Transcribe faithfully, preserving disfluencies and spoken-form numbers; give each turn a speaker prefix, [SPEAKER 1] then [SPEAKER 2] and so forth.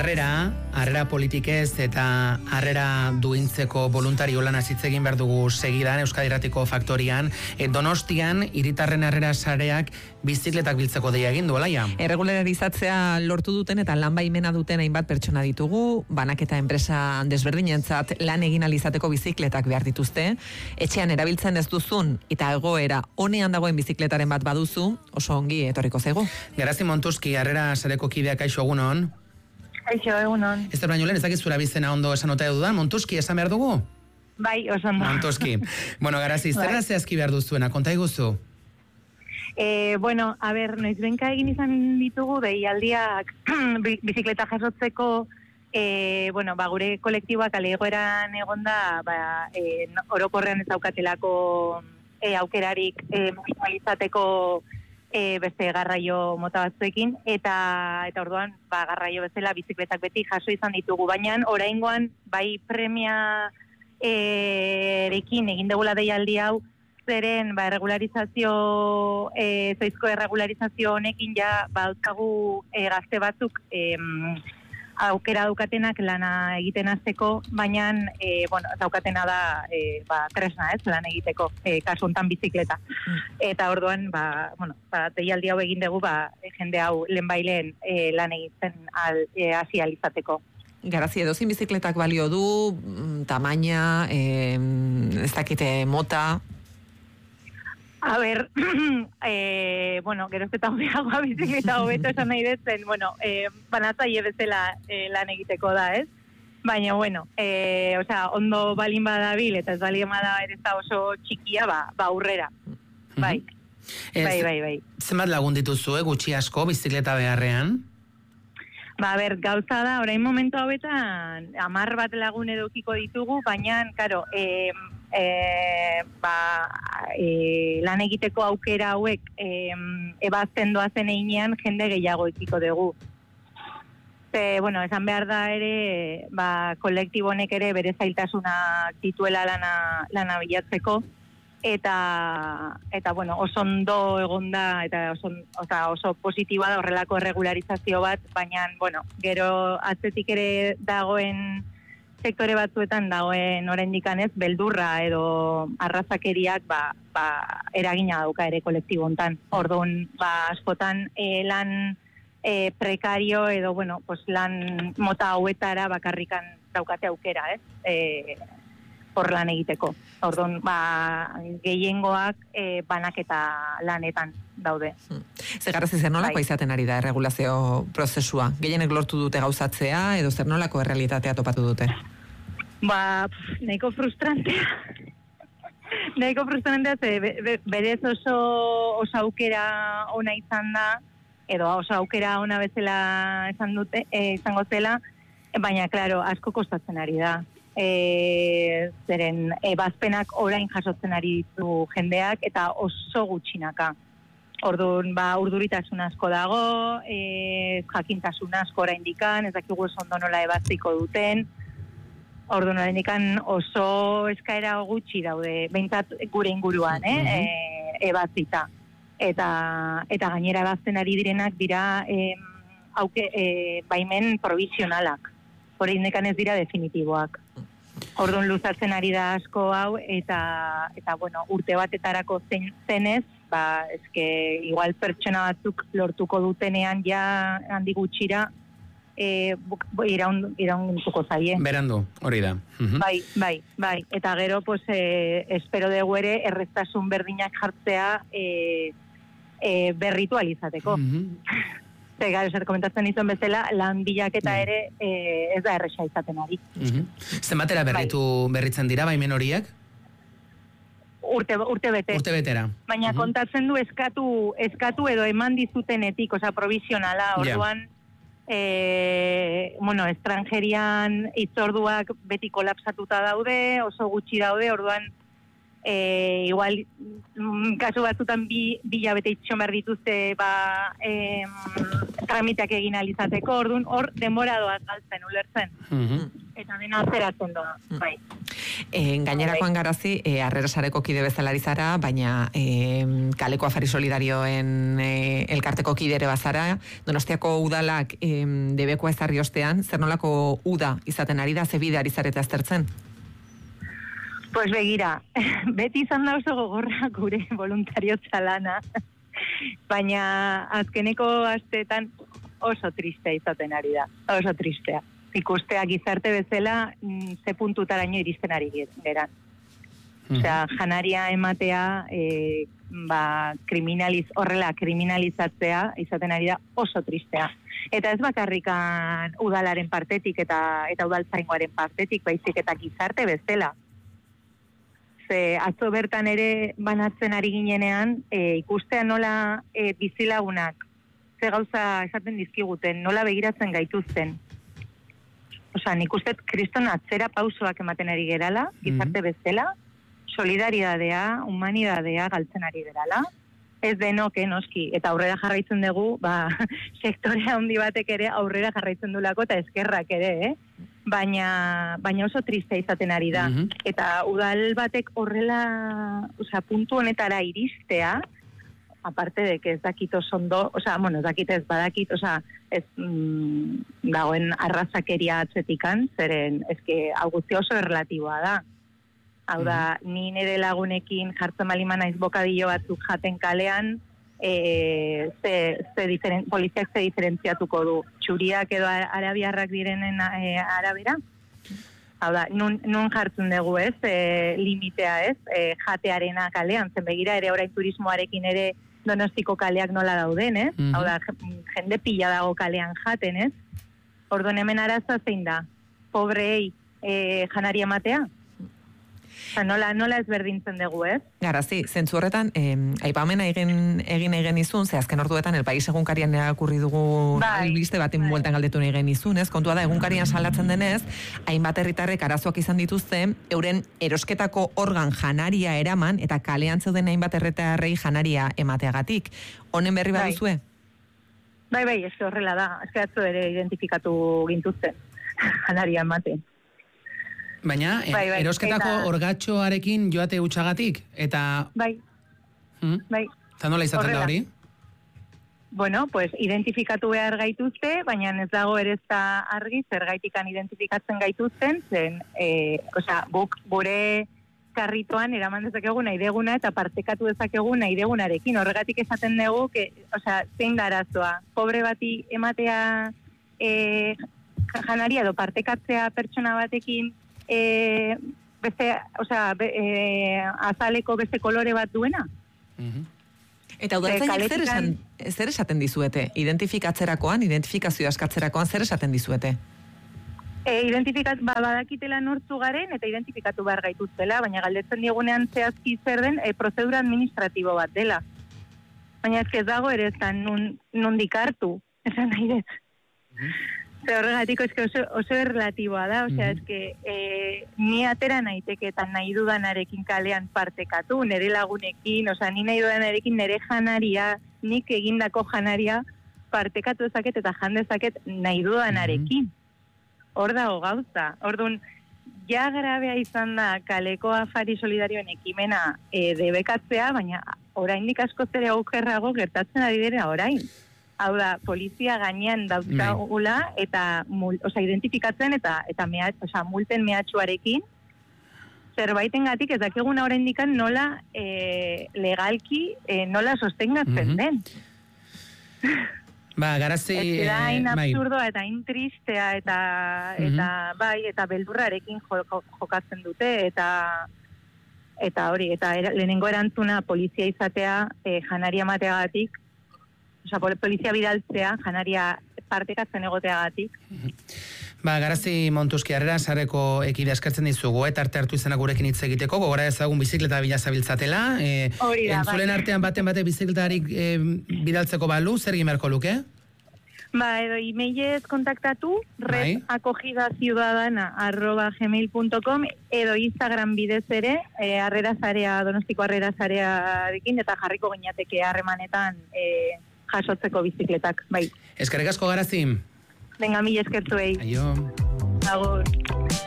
[SPEAKER 1] Harrera, harrera politikez eta harrera duintzeko voluntario lana hitz egin behar dugu segidan Euskadi Irratiko Faktorian. E, Donostian, hiritarren harrera sareak bizikletak biltzeko deia egin du, Alaia?
[SPEAKER 2] Erregularizatzea lortu duten eta lan baimena duten hainbat pertsona ditugu, banaketa enpresa desberdinentzat lan egin alizateko bizikletak behar dituzte, etxean erabiltzen ez duzun eta egoera honean dagoen bizikletaren bat baduzu, oso ongi etorriko zaigu.
[SPEAKER 1] Garazi Montuzki, harrera sareko kideak, kaixo, egunon?
[SPEAKER 3] Kaixo, egunon.
[SPEAKER 1] Ez da baino lehen, ez dakizura bizena ondo esan otea dudan, Montuzki, esan behar dugu?
[SPEAKER 3] Bai, oso ondo.
[SPEAKER 1] Montuzki. Bueno, Garazi, zerra zehazki behar duzuena, konta iguzu?
[SPEAKER 3] Eh, bueno, a ber, noiz benka egin izan ditugu, deialdiak bizikleta jasotzeko, eh, bueno, ba, gure kolektiboak alegoeran egonda, ba, eh, orokorrean ez daukatelako eh, aukerarik eh, mugitzateko E, beste garraio mota batzuekin, eta eta orduan ba, garraio bezala bizikletak beti jaso izan ditugu, baina oraingoan bai premia e, erekin egin degula deialdi hau, zeren ba, erregularizazio, e, zoizko erregularizazio honekin ja bautzagu e, gazte batzuk e, aukera daukatenak lana egiten hasteko, baina e, bueno, daukatena da e, ba, tresna, ez, lan egiteko, e, kasu hontan bizikleta. Eta orduan, ba, bueno, ba, deialdi hau egin dugu, ba, jende hau lehenbailen e, lan egiten al, e, hasi alizateko.
[SPEAKER 2] Garazi, edozin bizikletak balio du, tamaina, e, ez dakite mota?
[SPEAKER 3] A ber, eh, bueno, geroz eta hobeagoa bizikleta hobeto esan nahi dezen, bueno, eh, banatzaile bezala eh, lan egiteko da, ez? Baina, bueno, eh, osea, ondo balin badabil, eta ez balin bada ere oso txikia, ba, ba aurrera. Bai,
[SPEAKER 1] ez,
[SPEAKER 3] bai, bai, bai.
[SPEAKER 1] Zenbat lagun dituzu, eh, gutxi asko, bizikleta beharrean?
[SPEAKER 3] Ba, a ber, gauza da, orain momentu hauetan, amar bat lagun edukiko ditugu, baina, karo, eh, E, ba, e, lan egiteko aukera hauek e, ebazten doazen einean jende gehiago ekiko dugu. Ze, bueno, esan behar da ere, ba, kolektibo honek ere bere zailtasunak dituela lana, lana bilatzeko, eta, eta bueno, oso ondo egonda, eta oso, oza, oso positiba da horrelako regularizazio bat, baina, bueno, gero atzetik ere dagoen sektore batzuetan dagoen oraindik ez beldurra edo arrazakeriak ba, ba, eragina dauka ere kolektibo hontan. Orduan, ba, askotan e, lan e, prekario edo bueno, pues, lan mota hauetara bakarrikan daukate aukera, ez? E, hor lan egiteko. Orduan, ba, gehiengoak e, banaketa lanetan daude.
[SPEAKER 2] Hmm. Zer garrazi zer nolako bai. Izaten ari da erregulazio prozesua? Gehienek lortu dute gauzatzea edo zer nolako errealitatea topatu dute?
[SPEAKER 3] Ba, nahiko frustrantea. nahiko frustrantea, ze be, be, berez oso, oso aukera ona izan da, edo oso aukera ona bezala esan dute, e, izango zela, baina, klaro, asko kostatzen ari da. E, zeren, ebazpenak orain jasotzen ari ditu jendeak, eta oso gutxinaka. Orduan, ba, urduritasun asko dago, e, jakintasun asko orain dikan, ez dakigu oso ondo nola ebaztiko duten. Orduan, orain dikan oso eskaera gutxi daude, behintzat gure inguruan, eh? Mm-hmm. e, ebazita. Eta, eta gainera ebazten ari direnak dira e, auke, e, baimen provisionalak. Orain dikan ez dira definitiboak. Orduan luzatzen ari da asko hau, eta, eta bueno, urte batetarako zen, zenez, ba, eske, igual pertsona batzuk lortuko dutenean ja handi gutxira, e, iraun, irauntuko zaie.
[SPEAKER 1] Berandu, hori da. Uh-huh.
[SPEAKER 3] Bai, bai, bai. Eta gero, pues, e, espero dugu ere, erreztasun berdinak jartzea e, e, berritualizateko. Uh-huh. Ze, gara, zer komentatzen izan bezala, lan bilaketa yeah. ere e, ez da erresa izaten ari.
[SPEAKER 1] Uh-huh. Zenbatera berritu bai. berritzen dira, baimen horiek?
[SPEAKER 3] Urte, urte bete.
[SPEAKER 1] Urte betera.
[SPEAKER 3] Baina uh-huh. kontatzen du eskatu, eskatu edo eman dizutenetik, oza, provisionala, orduan, yeah. e, bueno, estrangerian itzorduak beti kolapsatuta daude, oso gutxi daude, orduan, e, igual, kasu batzutan bi, bila bete itxon behar dituzte, ba, e, tramiteak egin alizateko, orduan, hor, denbora doaz galtzen, ulertzen.
[SPEAKER 1] Uh-huh.
[SPEAKER 3] eta dena atzeratzen doa, bai.
[SPEAKER 2] E, gainerakoan garazi, e, Harrera Sareko kide bezala ari zara, baina e, Kaleko Afari Solidarioen e, elkarteko kide ere bazara, Donostiako udalak e, debekoa ezarri ostean, zer nolako uda izaten ari da, ze bide ari zareta aztertzen?
[SPEAKER 3] Pues begira, beti izan da oso gogorra gure voluntariotza lana, baina azkeneko asteetan oso tristea izaten ari da, oso tristea. Ikustea gizarte bezala ze puntutaraino iristen ari geran. Mm. Osea, janaria ematea e, ba, kriminaliz, horrela kriminalizatzea izaten ari da oso tristea. Eta ez bakarrikan udalaren partetik eta eta udaltzaingoaren partetik, baizik eta gizarte bezala. Ze atzo bertan ere banatzen ari ginenean, e, ikustea nola e, bizilagunak ze gauza esaten dizkiguten, nola begiratzen gaituzten. Osa, nik uste kriston atzera pausoak ematen ari gerala, gizarte bezala, solidaridadea, humanidadea galtzen ari gerala, ez denok, eh, noski, eta aurrera jarraitzen dugu, ba, sektorea handi batek ere aurrera jarraitzen dulako, eta eskerrak ere, eh? Baina, baina oso triste izaten ari da. Mm-hmm. Eta udal batek horrela, osa, puntu honetara iristea, aparte de que ez dakit osondo, osa, bueno, ez dakit ez badakit, osa, ez mm, dagoen arrazakeria atzetikan, zeren, ezke, hau guzti oso erlatiboa da. Hau da, mm-hmm. ni nire lagunekin jartzen baliman naiz bokadillo batzuk jaten kalean, e, ze, ze diferen, poliziak ze diferentziatuko du. Txuriak edo arabiarrak direnen e, arabera? Hau da, nun, nun jartzen dugu ez, e, limitea ez, e, jatearena kalean, zen begira ere orain turismoarekin ere Donostiko kaleak nola dauden, ez? Mm-hmm. Hau da, jende pila dago kalean jaten, ez? Orduan hemen arazoa zein da? Pobrei e, janaria matea? Nola, nola ezberdintzen dugu, ez?
[SPEAKER 2] Garazi, zentzu horretan, eh, aipamena egin egin egin izun, ze azken orduetan El País egunkarian irakurri dugu albiste baten bai. Bueltan galdetu egin izun, ez? Kontua da, egunkarian salatzen denez, hainbat herritarrek arazoak izan dituzte, euren erosketako organ janaria eraman, eta kalean zeuden hainbat herritarrei janaria emateagatik. Honen berri bai. Baduzue?
[SPEAKER 3] Bai, bai, ez horrela da. Ez atzo ere identifikatu gintuzten janaria ematen.
[SPEAKER 1] Baina, bai, bai, erosketako eta... orgatxoarekin joate utxagatik, eta...
[SPEAKER 3] Bai,
[SPEAKER 1] hmm?
[SPEAKER 3] bai.
[SPEAKER 1] Eta nola izaten da hori?
[SPEAKER 3] Bueno, pues, identifikatu behar gaituzte, baina ez dago ere ez da argi, zergaitikan identifikatzen gaituzten, zen, e, osea, guk gure karritoan eraman dezakegu nahi deguna, eta partekatu dezakegu nahi degunarekin. Horregatik esaten dugu, que, osea, zein da arazoa. Pobre bati ematea e, janaria edo partekatzea pertsona batekin, E, beste, osea, be, e, azaleko beste kolore bat duena.
[SPEAKER 2] Mm-hmm. Eta udaltzainak zer esan, zer esaten dizuete? Identifikatzerakoan, identifikazio askatzerakoan zer esaten dizuete?
[SPEAKER 3] E, identifikat, ba, badakitela nortzu garen eta identifikatu behar gaituztela, baina galdetzen diegunean zehazki zer den e, prozedura administratibo bat dela. Baina ez ez dago ere ez da nun, nundik hartu, esan nahi dut. Mm-hmm. Horregatiko, eske oso, oso erlatiboa da, osea, mm-hmm. eske e, ni atera naiteke eta nahi dudanarekin kalean partekatu, nire lagunekin, osea, ni nahi dudanarekin nire janaria, nik egindako janaria partekatu ezaket eta jandezaket nahi dudanarekin. Hor mm-hmm. dago gauza. Orduan, ja grabea izan da Kaleko Afari Solidarioen ekimena e, debekatzea, baina oraindik asko zere aukerrago gertatzen ari dira orain. Hau da, polizia gainean dauzkagula eta mul, osa, identifikatzen eta eta mehat, osa, multen mehatxuarekin zerbaitengatik ez dakiguna oraindikan nola e, legalki e, nola sostengatzen mm-hmm. den.
[SPEAKER 1] Ba, Garazi...
[SPEAKER 3] Ez da hain absurdoa eta hain tristea eta, mm-hmm. eta bai, eta beldurrarekin jo, jo, jokatzen dute eta eta hori, eta era, lehenengo erantzuna polizia izatea e, janaria mateagatik. Osa, polizia bidaltzea, janaria partekatzen egoteagatik.
[SPEAKER 1] Ba, Garazi Montuzki, Harrera Sareko ekidea eskertzen dizugu, eta arte hartu izenak gurekin hitz egiteko, gogora ezagun bizikleta bila zabiltzatela. E,
[SPEAKER 3] Hori da,
[SPEAKER 1] entzulen bai. Artean baten bate bizikletarik e, bidaltzeko balu, zer gimerko luke?
[SPEAKER 3] Ba, edo emailez kontaktatu, red acogida ciudadana arroba gmail punto com, edo Instagram bidez ere, e, Harrera Sarea, Donostiko Harrera Sarearekin, eta jarriko gineateke harremanetan e, jasotzeko bizikletak, bai.
[SPEAKER 1] Eskerrik asko, Garazi.
[SPEAKER 3] Venga, mila eskertuei.
[SPEAKER 1] Aio.
[SPEAKER 3] Agur.